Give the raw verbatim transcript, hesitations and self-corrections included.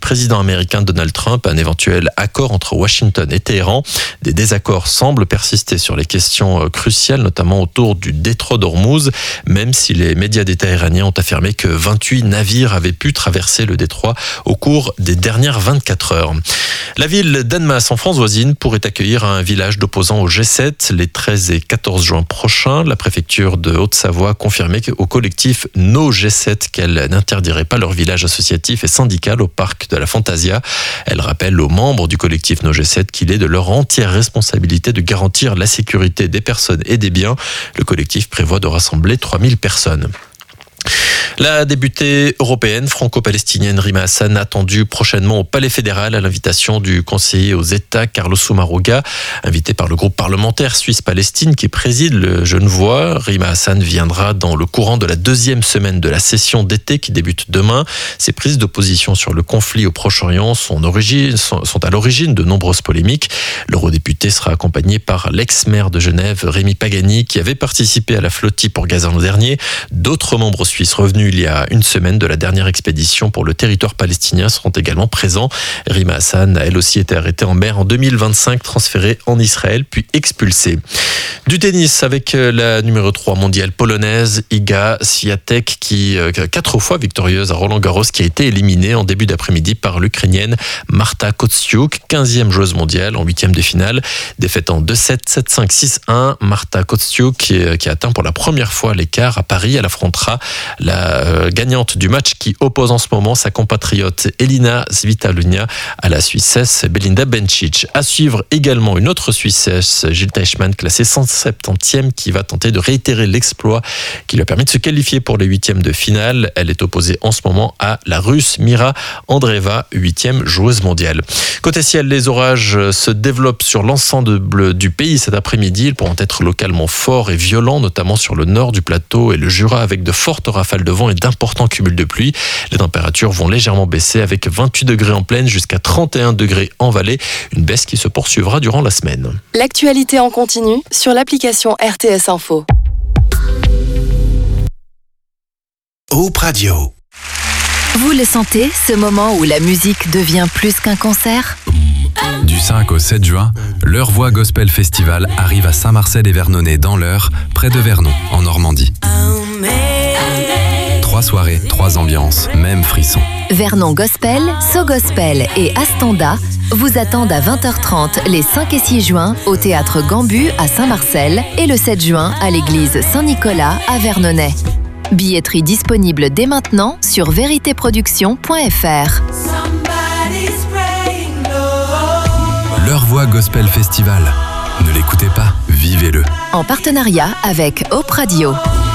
président américain Donald Trump un éventuel accord entre Washington et Téhéran. Des désaccords semblent persister sur les questions cruciales, notamment autour du détroit d'Ormuz, même si les médias d'État iraniens ont affirmé que vingt-huit navires avaient pu traverser le détroit au cours des dernières vingt-quatre heures. La ville d'Annemasse, en France voisine, pourrait accueillir un village d'opposants au G sept les treize et quatorze juin prochains. La préfecture de Haute-Savoie a confirmé au collectif No G sept qu'elle n'interdirait pas leur village associatif et syndical au parc de la Fantasia. Elle rappelle aux membres du collectif No G sept qu'il est de leur entière responsabilité de garantir la sécurité des personnes et des biens. Le collectif prévoit de rassembler trois mille personnes. La députée européenne franco-palestinienne Rima Hassan attendue prochainement au Palais fédéral à l'invitation du conseiller aux États Carlos Soumaroga, invité par le groupe parlementaire Suisse-Palestine qui préside le Genevois. Rima Hassan viendra dans le courant de la deuxième semaine de la session d'été qui débute demain. Ses prises de position sur le conflit au Proche-Orient sont, origine, sont, sont à l'origine de nombreuses polémiques. L'eurodéputé sera accompagné par l'ex-maire de Genève, Rémi Pagani, qui avait participé à la flottille pour Gaza l'an dernier. D'autres membres suisses revenus il y a une semaine de la dernière expédition pour le territoire palestinien seront également présents. Rima Hassan a elle aussi été arrêtée en mer en deux mille vingt-cinq, transférée en Israël puis expulsée. Du tennis avec la numéro trois mondiale polonaise Iga Swiatek qui quatre fois victorieuse à Roland-Garros qui a été éliminée en début d'après-midi par l'Ukrainienne Marta Kostyuk, quinzième joueuse mondiale en huitième de finale. Défaite en deux sept, sept cinq, six un. Marta Kostyuk qui, qui a atteint pour la première fois l'écart à Paris. Elle affrontera la euh, gagnante du match qui oppose en ce moment sa compatriote Elina Svitolina à la Suissesse Belinda Bencic. À suivre également une autre Suissesse, Jil Teichmann, classée cent septantième, qui va tenter de réitérer l'exploit qui lui a permis de se qualifier pour les huitièmes de finale. Elle est opposée en ce moment à la Russe Mira Andreeva, huitième joueuse mondiale. Côté ciel, les orages se développent sur l'ensemble du pays cet après-midi. Ils pourront être localement forts et violents, notamment sur le nord du plateau et le Jura, avec de fortes rafales de vent et d'importants cumuls de pluie. Les températures vont légèrement baisser avec vingt-huit degrés en plaine jusqu'à trente et un degrés en vallée. Une baisse qui se poursuivra durant la semaine. L'actualité en continu sur l'application R T S Info. Hope Radio. Vous le sentez, ce moment où la musique devient plus qu'un concert ? Du cinq au sept juin, l'Eure Voix Gospel Festival arrive à Saint-Marcel-et-Vernonnet dans l'Eure, près de Vernon, en Normandie. Trois soirées, trois ambiances, même frisson. Vernon Gospel, So Gospel et Astanda vous attendent à vingt heures trente les cinq et six juin au Théâtre Gambu à Saint-Marcel et le sept juin à l'église Saint-Nicolas à Vernonnet. Billetterie disponible dès maintenant sur vérité production point f r. L'Eure Voix Gospel Festival. Ne l'écoutez pas, vivez-le. En partenariat avec Hope Radio.